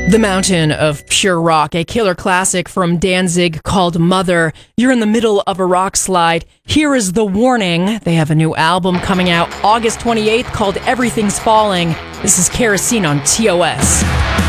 The Mountain of Pure Rock, a killer classic from Danzig called Mother. You're in the middle of a rock slide. Here is the warning. They have a new album coming out August 28th called Everything's Falling. This is Kerosene on TOS.